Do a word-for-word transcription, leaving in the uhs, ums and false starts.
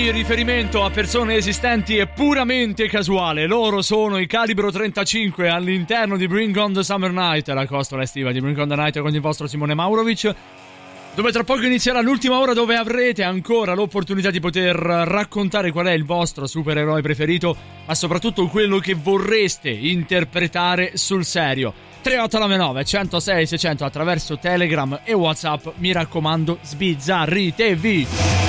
qui riferimento a persone esistenti e puramente casuale. Loro sono i Calibro trentacinque all'interno di Bring on the Summer Night, la costola estiva di Bring on the Night con il vostro Simone Maurovic, dove tra poco inizierà l'ultima ora, dove avrete ancora l'opportunità di poter raccontare qual è il vostro supereroe preferito, ma soprattutto quello che vorreste interpretare sul serio. tre otto nove nove centosei seicento attraverso Telegram e WhatsApp. Mi raccomando, sbizzarritevi.